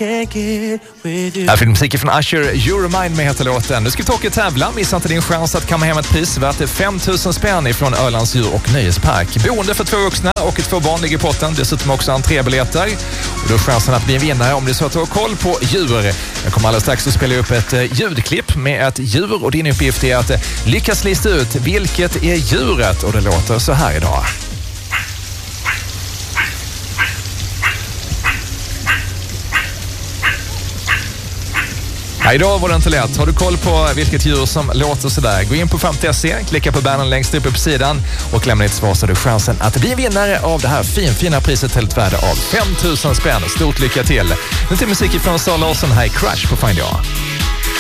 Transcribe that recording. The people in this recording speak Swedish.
can't get with you. Här finns musik från Usher, You Remind Me heter låten. Nu ska vi ta och tävla. Missa inte din chans att kamma hem ett pris värt 5 000 spänn ifrån Ölands djur- och nöjespark. Boende för 2 vuxna och 2 barn ligger i potten. Dessutom också entrébiljetter. Och då är chansen att bli en vinnare om det är så att du har koll på djur. Jag kommer alldeles strax att spela upp ett ljudklipp med ett djur och din uppgift är att lyckas lista ut vilket är djuret. Och det låter så här idag. Ja, idag var det inte lätt. Har du koll på vilket djur som låter sådär? Gå in på 50.se, klicka på bannern längst upp på sidan och lämna ditt svar så har du chansen att bli vinnare av det här fina priset till ett värde av 5 000 spänn. Stort lycka till! Nu till musik från Sara Larsson här i Crush på Find Ya.